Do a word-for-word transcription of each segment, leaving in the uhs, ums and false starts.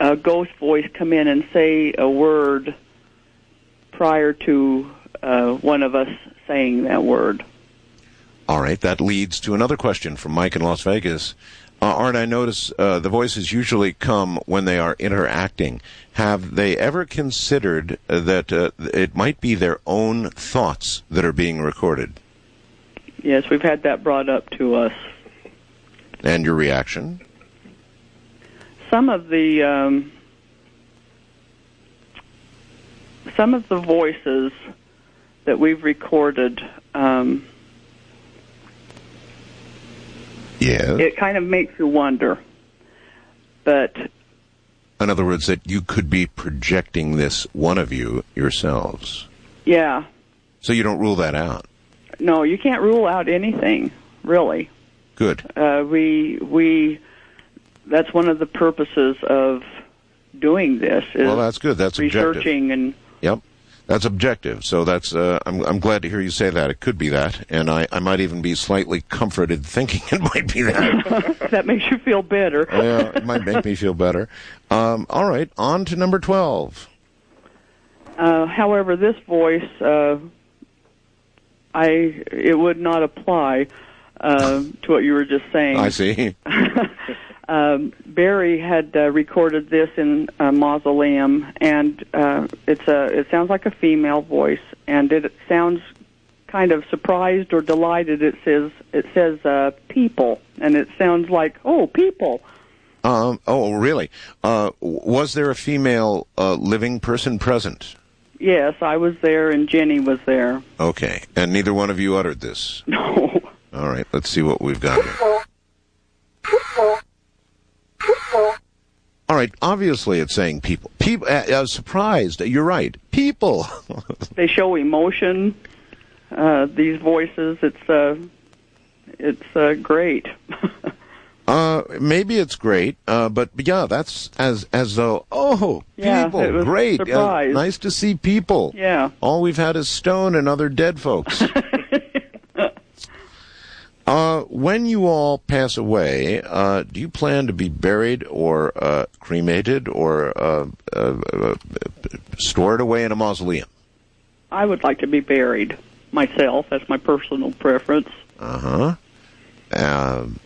a ghost voice come in and say a word prior to uh, one of us saying that word. All right, that leads to another question from Mike in Las Vegas. Uh, Art, I notice uh, the voices usually come when they are interacting. Have they ever considered uh, that uh, it might be their own thoughts that are being recorded? Yes, we've had that brought up to us. And your reaction? Some of the um, some of the voices that we've recorded, um, yeah, it kind of makes you wonder. But in other words, that you could be projecting this, one of you, yourselves. Yeah. So you don't rule that out? No, you can't rule out anything, really. Good. Uh, we we that's one of the purposes of doing this. Is well, that's good. That's researching objective. and yep, that's objective. So that's uh, I'm I'm glad to hear you say that. It could be that, and I, I might even be slightly comforted thinking it might be that. That makes you feel better. Yeah, it might make me feel better. Um, all right, on to number twelve. Uh, however, this voice, uh, I it would not apply uh, to what you were just saying. I see. um, Barry had uh, recorded this in a mausoleum, and uh, it's a it sounds like a female voice, and it sounds kind of surprised or delighted. It says it says uh, people, and it sounds like, oh, people. Um, oh, really? Uh, was there a female uh, living person present? Yes, I was there, and Jenny was there. Okay, and neither one of you uttered this? No. All right, let's see what we've got here. All right, obviously it's saying people. People, uh, uh, surprised, you're right, people. They show emotion, uh, these voices. It's, uh, it's uh, great. Uh, maybe it's great, uh, but yeah, that's as as though, oh, yeah, people, it was great, uh, nice to see people. Yeah. All we've had is stone and other dead folks. uh, when you all pass away, uh, do you plan to be buried or uh, cremated or uh, uh, uh, stored away in a mausoleum? I would like to be buried myself. That's my personal preference. Uh-huh. Um.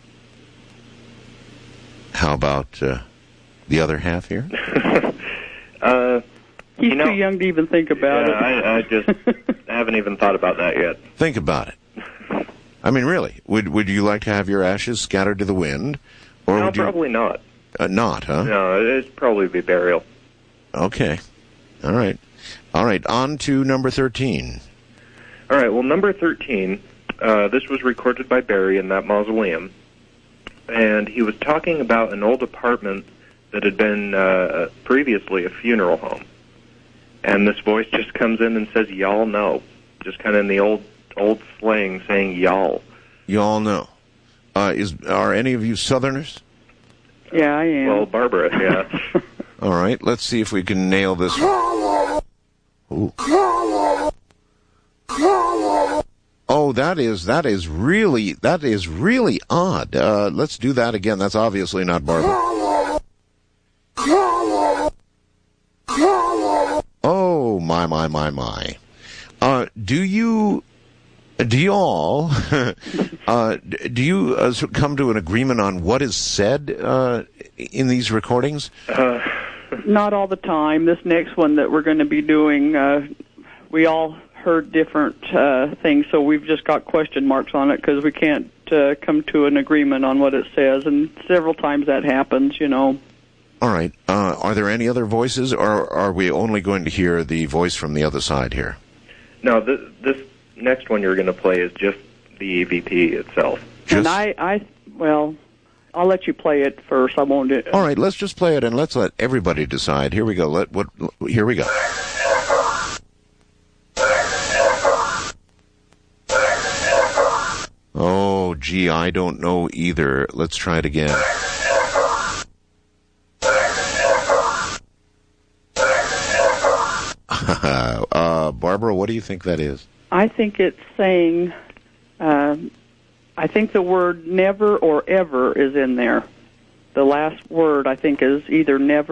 How about uh, the other half here? uh, He's you know, too young to even think about yeah, it. I, I just haven't even thought about that yet. Think about it. I mean, really, would would you like to have your ashes scattered to the wind, or no, would you, probably not. Uh, not, huh? No, it'd probably be burial. Okay. All right. All right. On to number thirteen. All right. Well, number thirteen. Uh, this was recorded by Barry in that mausoleum. And he was talking about an old apartment that had been uh, previously a funeral home. And this voice just comes in and says, y'all know. Just kind of in the old old slang saying y'all. Y'all know. Uh, is Are any of you Southerners? Yeah, I am. Well, Barbara, yeah. All right, let's see if we can nail this. Ooh. Oh, that is that is really that is really odd. Uh, let's do that again. That's obviously not Barbara. Oh my my my my. Uh, do you do you all uh, do you uh, come to an agreement on what is said uh, in these recordings? Uh, Not all the time. This next one that we're going to be doing, uh, we all heard different uh, things, so we've just got question marks on it because we can't uh, come to an agreement on what it says, and several times that happens, you know. All right. Uh, are there any other voices, or are we only going to hear the voice from the other side here? No, this, this next one you're going to play is just the E V P itself. Just? And I, I, well, I'll let you play it first. I won't do it. All right, let's just play it, and let's let everybody decide. Here we go. Let what? Here we go. Oh, gee, I don't know either. Let's try it again. uh, Barbara, what do you think that is? I think it's saying, uh, I think the word never or ever is in there. The last word, I think, is either never